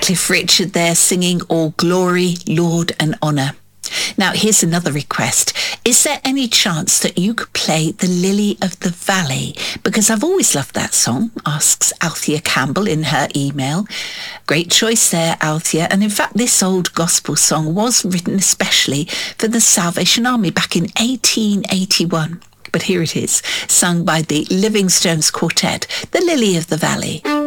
Cliff Richard there singing All Glory, Lord and Honour. Now, here's another request. Is there any chance that you could play The Lily of the Valley? Because I've always loved that song, asks Althea Campbell in her email. Great choice there, Althea. And in fact, this old gospel song was written especially for the Salvation Army back in 1881. But here it is, sung by the Livingstones Quartet, The Lily of the Valley.